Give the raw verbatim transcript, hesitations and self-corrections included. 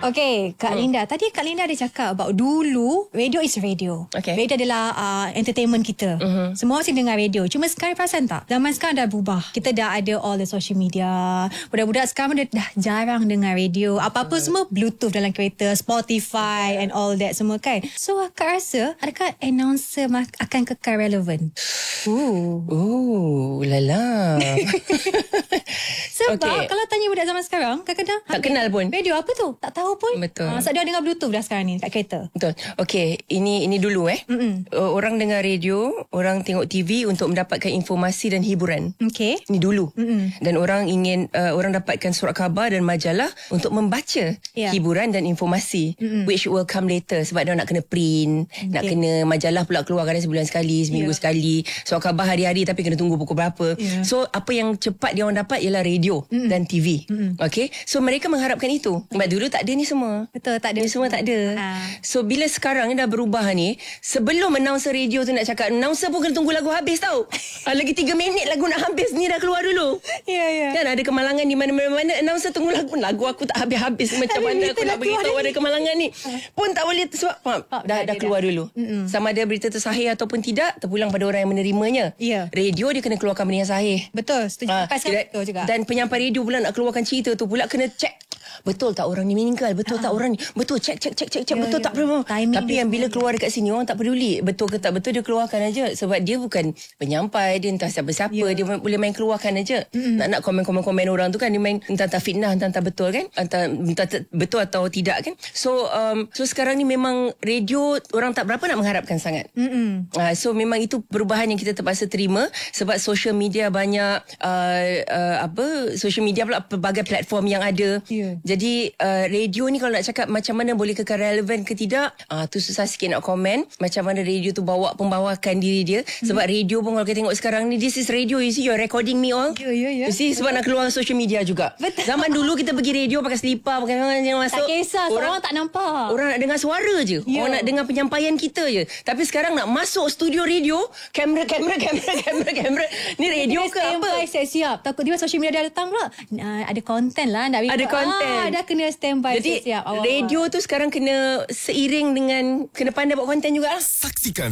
Okay, Kak hmm. Linda. Tadi Kak Linda ada cakap about dulu radio is radio. Okay. Radio adalah uh, entertainment kita. Uh-huh. Semua orang dengar radio. Cuma sekarang perasan tak? Zaman sekarang dah berubah. Kita dah ada all the social media. Budak-budak sekarang dah, dah jarang dengar radio. Apa-apa uh-huh. semua Bluetooth dalam kereta, Spotify and all that semua kan. So Kak rasa adakah announcer akan kekal relevan? Ooh. Oh, lala. Sebab okay. kalau tanya budak zaman sekarang, kadang-kadang tak kenal pun. Radio apa tu? Tak tahu pun. Betul. Uh, sebab dia dengar Bluetooth dah sekarang ni kat kereta. Betul. Okay, ini ini dulu eh. Mm-mm. Orang dengar radio, orang tengok T V untuk mendapatkan informasi dan hiburan. Okay. Ini dulu. Mm-mm. Dan orang ingin uh, orang dapatkan surat khabar dan majalah untuk membaca yeah. hiburan dan informasi. Mm-mm. Which will come later sebab dia nak kena print, okay. nak kena majalah pula keluar kadang sebulan sekali, seminggu yeah. sekali. Surat khabar hari-hari tapi kena tunggu pukul berapa. Yeah. So apa yang cepat dia orang dapat ialah radio Mm-mm. dan T V. Mm-mm. Okay. So mereka mengharapkan itu. Sebab dulu tak ada ni semua. Betul, tak ada. Ni semua tak ada. Ha. So bila sekarang ni dah berubah ni, sebelum announcer radio tu nak cakap, announcer pun kena tunggu lagu habis tau. Lagi tiga minit lagu nak habis, ni dah keluar dulu. Ya, yeah, ya. Yeah. Kan ada kemalangan di mana-mana, announcer tunggu lagu. Lagu aku tak habis-habis. Macam mana aku nak beritahu ada kemalangan ni. Pun tak boleh sebab oh, dah, dah keluar dah. dulu. Mm-mm. Sama ada berita tu sahih ataupun tidak, terpulang pada orang yang menerimanya. Yeah. Radio dia kena keluarkan benda yang sahih. Betul, setuju. Ha, betul juga. Dan penyampai radio pula nak keluarkan cerita tu pula kena check. Betul tak orang ni meninggal? Betul ha. tak orang ni? Betul, cek, cek, cek, cek, cek. Ya, betul ya. tak? Timing Tapi yang bila keluar dekat sini, orang tak peduli. Betul ke tak betul, dia keluarkan aja. Sebab dia bukan penyampai, dia entah siapa-siapa. Ya. Dia boleh main keluarkan aja. Mm-hmm. Nak nak komen-komen-komen orang tu kan, dia main entah-entah fitnah, entah-entah betul kan? Entah, entah betul atau tidak kan? So, um, so sekarang ni memang radio, orang tak berapa nak mengharapkan sangat. Mm-hmm. Uh, so, memang itu perubahan yang kita terpaksa terima. Sebab social media banyak, uh, uh, apa, social media pula pelbagai platform yang ada. Ya. Jadi uh, radio ni kalau nak cakap macam mana boleh kekal relevan ke tidak, uh, tu susah sikit nak komen. Macam mana radio tu bawa pembawakan diri dia. Hmm. Sebab radio pun kalau kita tengok sekarang ni, this is radio, you see, you're recording me all. Ya, ya, ya. You see, sebab nak keluar social media juga. Betul. Zaman dulu kita pergi radio pakai selipar, pakai yang masuk. Tak kisah, orang, orang tak nampak. Orang nak dengar suara je. Ya. Orang nak dengar penyampaian kita je. Tapi sekarang nak masuk studio radio, kamera, kamera, kamera, kamera, kamera. Ni radio ke apa? Siap-siap. Takut dia social media dah datang pula. Uh, ada konten lah. Nak ada konten. Ah, dah kena standby. Jadi siap, radio tu sekarang kena seiring dengan kena pandai buat konten juga lah. Saksikan